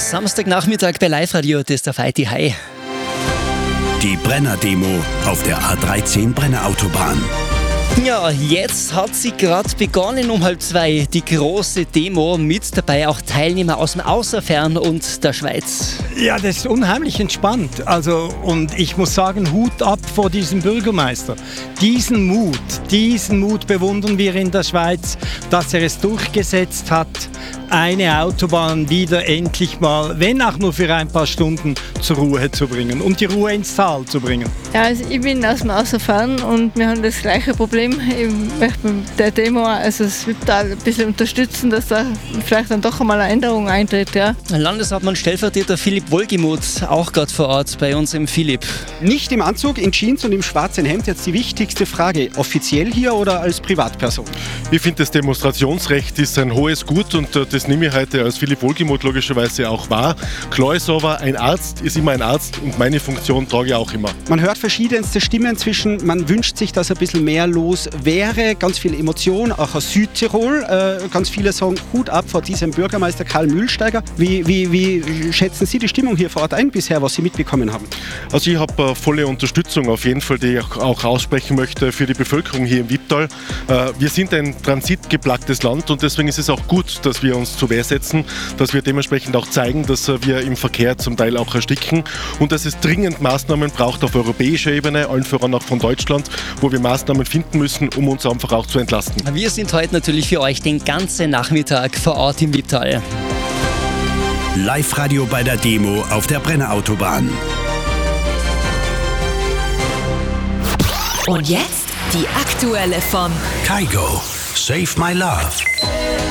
Samstagnachmittag bei Live-Radio, das ist der Fighty High. Die Brenner-Demo auf der A13 Brenner-Autobahn. Ja, jetzt hat sie gerade begonnen um 1:30, die große Demo, mit dabei auch Teilnehmer aus dem Außerfern und der Schweiz. Ja, das ist unheimlich entspannt. Und ich muss sagen, Hut ab vor diesem Bürgermeister. Diesen Mut bewundern wir in der Schweiz, dass er es durchgesetzt hat, eine Autobahn wieder endlich mal, wenn auch nur für ein paar Stunden, zur Ruhe zu bringen und die Ruhe ins Tal zu bringen. Ja, also ich bin aus dem Außerfern und wir haben das gleiche Problem. Ich möchte bei der Demo also das Wiptal ein bisschen unterstützen, dass da vielleicht dann doch einmal eine Änderung eintritt. Ja. Landeshauptmann Stellvertreter Philipp Wohlgemuth, auch gerade vor Ort bei uns im Philipp. Nicht im Anzug, in Jeans und im schwarzen Hemd. Jetzt die wichtigste Frage, offiziell hier oder als Privatperson? Ich finde, das Demonstrationsrecht ist ein hohes Gut und das nehme ich heute als Philipp Wohlgemuth logischerweise auch wahr. Klar ist aber, ein Arzt ist immer ein Arzt und meine Funktion trage ich auch immer. Man hört verschiedenste Stimmen zwischen, man wünscht sich, dass ein bisschen mehr los wäre, ganz viel Emotion, auch aus Südtirol. Ganz viele sagen, Hut ab vor diesem Bürgermeister Karl Mühlsteiger. Wie schätzen Sie die Stimmung hier vor Ort ein bisher, was Sie mitbekommen haben? Also ich habe volle Unterstützung auf jeden Fall, die ich auch aussprechen möchte für die Bevölkerung hier im Wiptal. Wir sind ein transitgeplagtes Land und deswegen ist es auch gut, dass wir uns zur Wehr setzen, dass wir dementsprechend auch zeigen, dass wir im Verkehr zum Teil auch ersticken und dass es dringend Maßnahmen braucht auf europäischer Ebene, allen voran auch von Deutschland, wo wir Maßnahmen finden müssen, um uns einfach auch zu entlasten. Wir sind heute natürlich für euch den ganzen Nachmittag vor Ort im Wiptal. Live-Radio bei der Demo auf der Brenner-Autobahn. Und jetzt die aktuelle von Kygo, Save My Love.